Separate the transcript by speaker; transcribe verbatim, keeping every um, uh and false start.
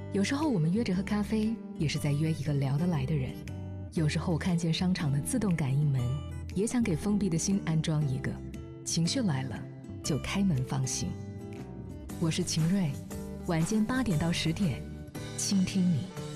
Speaker 1: 有时候我们约着喝咖啡，也是在约一个聊得来的人。有时候我看见商场的自动感应门，也想给封闭的心安装一个，情绪来了就开门放行。我是秦瑞，晚间八点到十点，倾听你。